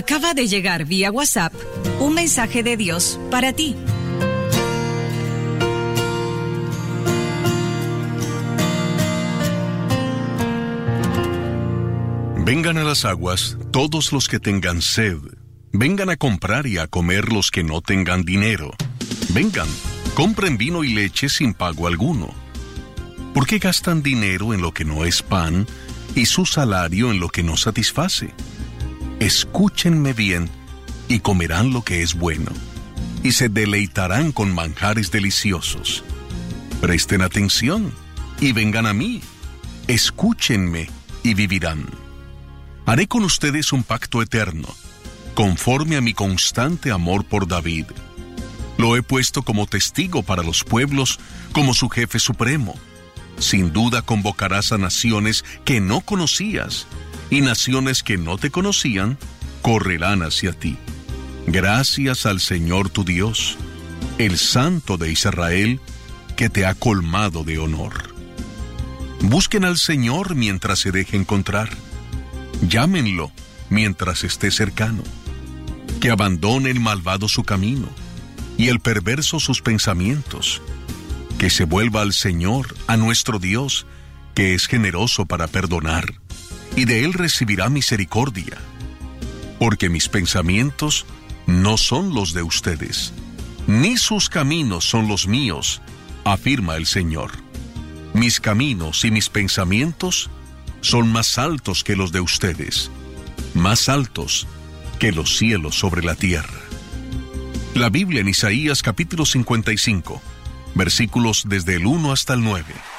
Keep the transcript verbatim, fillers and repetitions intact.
Acaba de llegar vía WhatsApp un mensaje de Dios para ti. Vengan a las aguas todos los que tengan sed. Vengan a comprar y a comer los que no tengan dinero. Vengan, compren vino y leche sin pago alguno. ¿Por qué gastan dinero en lo que no es pan y su salario en lo que no satisface? Escúchenme bien y comerán lo que es bueno, y se deleitarán con manjares deliciosos. Presten atención y vengan a mí. Escúchenme y vivirán. Haré con ustedes un pacto eterno, conforme a mi constante amor por David. Lo he puesto como testigo para los pueblos, como su jefe supremo. Sin duda convocarás a naciones que no conocías, y naciones que no te conocían correrán hacia ti. Gracias al Señor tu Dios, el Santo de Israel, que te ha colmado de honor. Busquen al Señor mientras se deje encontrar. Llámenlo mientras esté cercano. Que abandone el malvado su camino y el perverso sus pensamientos. Que se vuelva al Señor, a nuestro Dios, que es generoso para perdonar, y de Él recibirá misericordia. Porque mis pensamientos no son los de ustedes, ni sus caminos son los míos, afirma el Señor. Mis caminos y mis pensamientos son más altos que los de ustedes, más altos que los cielos sobre la tierra. La Biblia en Isaías capítulo cincuenta y cinco, versículos desde el uno hasta el nueve.